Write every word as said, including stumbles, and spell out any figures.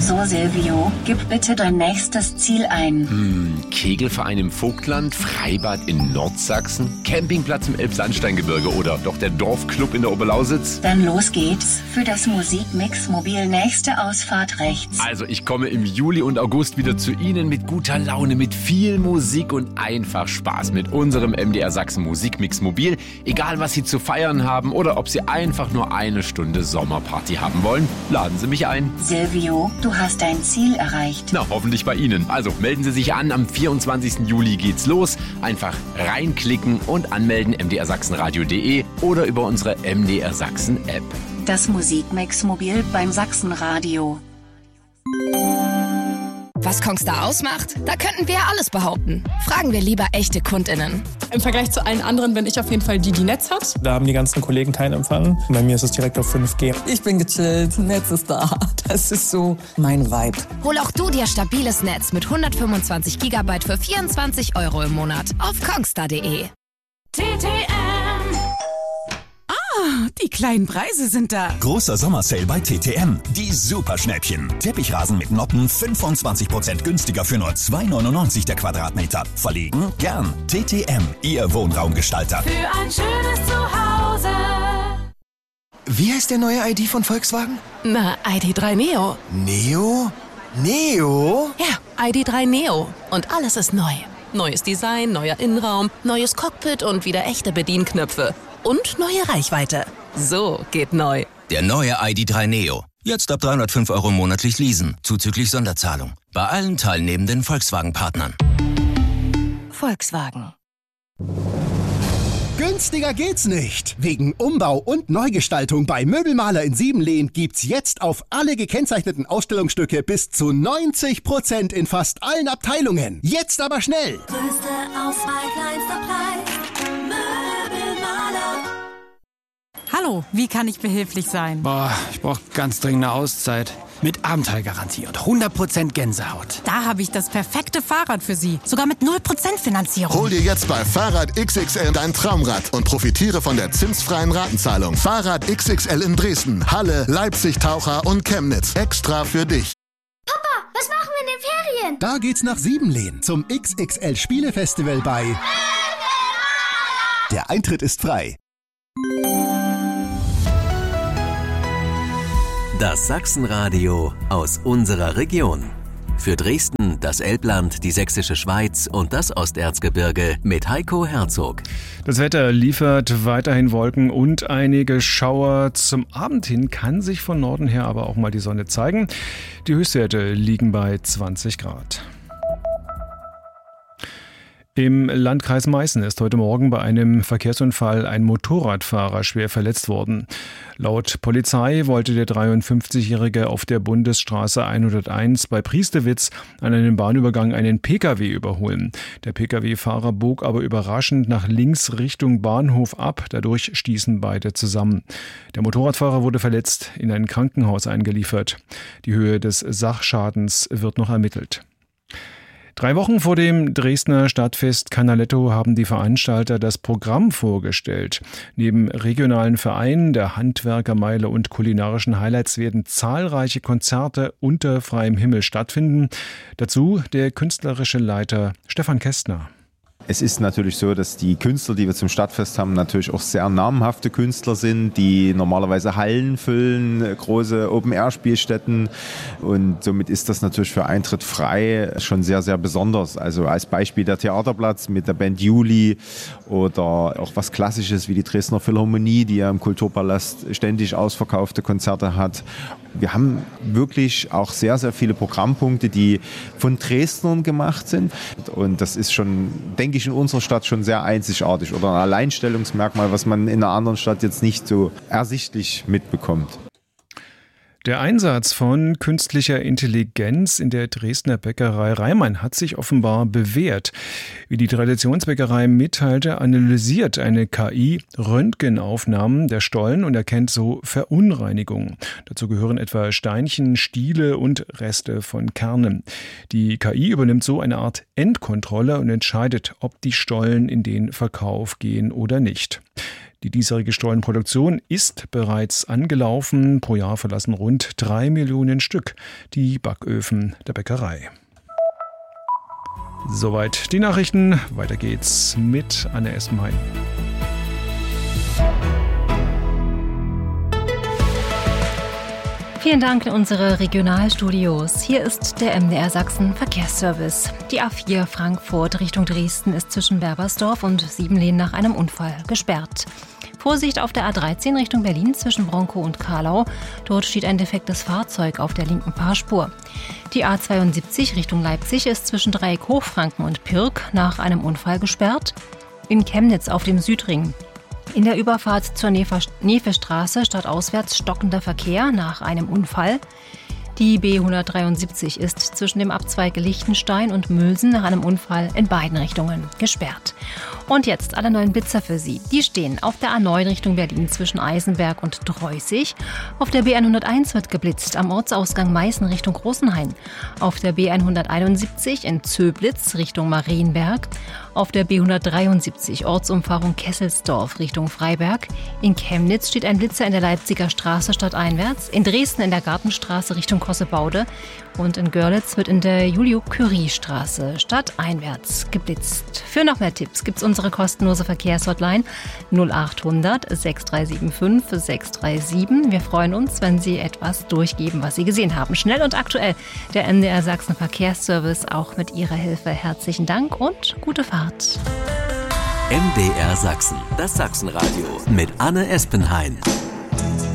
So, Silvio, gib bitte dein nächstes Ziel ein. Hm, Kegelverein im Vogtland, Freibad in Nordsachsen, Campingplatz im Elbsandsteingebirge oder doch der Dorfclub in der Oberlausitz? Dann los geht's für das Musikmix-Mobil nächste Ausfahrt rechts. Also ich komme im Juli und August wieder zu Ihnen mit guter Laune, mit viel Musik und einfach Spaß mit unserem M D R Sachsen Musikmix-Mobil. Egal, was Sie zu feiern haben oder ob Sie einfach nur eine Stunde Sommerparty haben wollen, laden Sie mich ein. Silvio, du hast dein Ziel erreicht. Na, hoffentlich bei Ihnen. Also melden Sie sich an, am vierundzwanzigsten Juli geht's los. Einfach reinklicken und anmelden m d r sachsenradio punkt d e oder über unsere M D R Sachsen App. Das Musikmix-Mobil beim Sachsenradio. Was Kongstar ausmacht? Da könnten wir ja alles behaupten. Fragen wir lieber echte KundInnen. Im Vergleich zu allen anderen bin ich auf jeden Fall die, die Netz hat. Da haben die ganzen Kollegen keinen Empfang. Bei mir ist es direkt auf fünf G. Ich bin gechillt, Netz ist da. Das ist so mein Vibe. Hol auch du dir stabiles Netz mit hundertfünfundzwanzig Gigabyte für vierundzwanzig Euro im Monat auf kongstar punkt d e. T T M. Ah, die kleinen Preise sind da. Großer Sommersale bei T T M. Die Superschnäppchen. Teppichrasen mit Noppen fünfundzwanzig Prozent günstiger für nur zwei neunundneunzig der Quadratmeter. Verlegen? Gern. T T M, Ihr Wohnraumgestalter. Für ein schönes Zuhause. Wie heißt der neue I D von Volkswagen? Na, I D drei Neo. Neo? Neo? Ja, I D drei Neo. Und alles ist neu. Neues Design, neuer Innenraum, neues Cockpit und wieder echte Bedienknöpfe. Und neue Reichweite. So geht neu. Der neue I D drei Neo. Jetzt ab dreihundertfünf Euro monatlich leasen, zuzüglich Sonderzahlung. Bei allen teilnehmenden Volkswagen-Partnern. Volkswagen. Günstiger geht's nicht. Wegen Umbau und Neugestaltung bei Möbelmaler in Siebenlehn gibt's jetzt auf alle gekennzeichneten Ausstellungsstücke bis zu neunzig Prozent in fast allen Abteilungen. Jetzt aber schnell. Größte Auswahl, kleinster Preis. Möbelmaler. Hallo, wie kann ich behilflich sein? Boah, ich brauche ganz dringend eine Auszeit. Mit Abenteuergarantie und hundert Prozent Gänsehaut. Da habe ich das perfekte Fahrrad für Sie. Sogar mit null Prozent Finanzierung. Hol dir jetzt bei Fahrrad X X L dein Traumrad und profitiere von der zinsfreien Ratenzahlung. Fahrrad X X L in Dresden, Halle, Leipzig, Taucher und Chemnitz. Extra für dich. Papa, was machen wir in den Ferien? Da geht's nach Siebenlehn zum X X L Spielefestival bei... Der Eintritt ist frei. Das Sachsenradio aus unserer Region. Für Dresden, das Elbland, die Sächsische Schweiz und das Osterzgebirge mit Heiko Herzog. Das Wetter liefert weiterhin Wolken und einige Schauer. Zum Abend hin kann sich von Norden her aber auch mal die Sonne zeigen. Die Höchstwerte liegen bei zwanzig Grad. Im Landkreis Meißen ist heute Morgen bei einem Verkehrsunfall ein Motorradfahrer schwer verletzt worden. Laut Polizei wollte der dreiundfünfzigjährige auf der Bundesstraße hunderteins bei Priestewitz an einem Bahnübergang einen Pkw überholen. Der Pkw-Fahrer bog aber überraschend nach links Richtung Bahnhof ab. Dadurch stießen beide zusammen. Der Motorradfahrer wurde verletzt in ein Krankenhaus eingeliefert. Die Höhe des Sachschadens wird noch ermittelt. Drei Wochen vor dem Dresdner Stadtfest Canaletto haben die Veranstalter das Programm vorgestellt. Neben regionalen Vereinen, der Handwerkermeile und kulinarischen Highlights werden zahlreiche Konzerte unter freiem Himmel stattfinden. Dazu der künstlerische Leiter Stefan Kästner. Es ist natürlich so, dass die Künstler, die wir zum Stadtfest haben, natürlich auch sehr namhafte Künstler sind, die normalerweise Hallen füllen, große Open-Air-Spielstätten, und somit ist das natürlich für Eintritt frei schon sehr, sehr besonders. Also als Beispiel der Theaterplatz mit der Band Juli oder auch was Klassisches wie die Dresdner Philharmonie, die ja im Kulturpalast ständig ausverkaufte Konzerte hat. Wir haben wirklich auch sehr, sehr viele Programmpunkte, die von Dresdnern gemacht sind, und das ist schon, denke ich, in unserer Stadt schon sehr einzigartig oder ein Alleinstellungsmerkmal, was man in einer anderen Stadt jetzt nicht so ersichtlich mitbekommt. Der Einsatz von künstlicher Intelligenz in der Dresdner Bäckerei Reimann hat sich offenbar bewährt. Wie die Traditionsbäckerei mitteilte, analysiert eine K I Röntgenaufnahmen der Stollen und erkennt so Verunreinigungen. Dazu gehören etwa Steinchen, Stiele und Reste von Kernen. Die K I übernimmt so eine Art Endkontrolle und entscheidet, ob die Stollen in den Verkauf gehen oder nicht. Die diesjährige Stollenproduktion ist bereits angelaufen. Pro Jahr verlassen rund drei Millionen Stück die Backöfen der Bäckerei. Soweit die Nachrichten. Weiter geht's mit Anne Espenhain. Vielen Dank in unsere Regionalstudios. Hier ist der M D R Sachsen Verkehrsservice. Die A vier Frankfurt Richtung Dresden ist zwischen Berbersdorf und Siebenlehn nach einem Unfall gesperrt. Vorsicht auf der A dreizehn Richtung Berlin zwischen Bronkow und Kahlau. Dort steht ein defektes Fahrzeug auf der linken Fahrspur. Die A zweiundsiebzig Richtung Leipzig ist zwischen Dreieck Hochfranken und Pirk nach einem Unfall gesperrt. In Chemnitz auf dem Südring. In der Überfahrt zur Nevestraße stadtauswärts stockender Verkehr nach einem Unfall. Die B hundertdreiundsiebzig ist zwischen dem Abzweig Lichtenstein und Mülsen nach einem Unfall in beiden Richtungen gesperrt. Und jetzt alle neuen Blitzer für Sie. Die stehen auf der A neun Richtung Berlin zwischen Eisenberg und Dreußig. Auf der B hunderteins wird geblitzt am Ortsausgang Meißen Richtung Großenhain. Auf der B hunderteinundsiebzig in Zöblitz Richtung Marienberg. Auf der B hundertdreiundsiebzig Ortsumfahrung Kesselsdorf Richtung Freiberg. In Chemnitz steht ein Blitzer in der Leipziger Straße stadteinwärts. In Dresden in der Gartenstraße Richtung Kossebaude. Und in Görlitz wird in der Julio-Curie-Straße stadteinwärts geblitzt. Für noch mehr Tipps gibt's unsere kostenlose Verkehrshotline null achthundert sechs drei sieben fünf sechs drei sieben. Wir freuen uns, wenn Sie etwas durchgeben, was Sie gesehen haben. Schnell und aktuell der M D R Sachsen Verkehrsservice, auch mit Ihrer Hilfe. Herzlichen Dank und gute Fahrt. M D R Sachsen, das Sachsenradio mit Anne Espenhain.